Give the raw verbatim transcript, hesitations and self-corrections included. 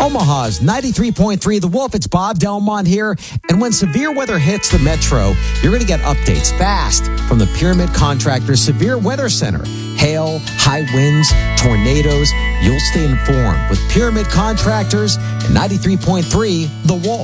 Omaha's ninety-three point three The Wolf. It's Bob Delmont here. And when severe weather hits the metro, you're going to get updates fast from the Pyramid Contractors Severe Weather Center. Hail, high winds, tornadoes. You'll stay informed with Pyramid Contractors and ninety-three point three The Wolf.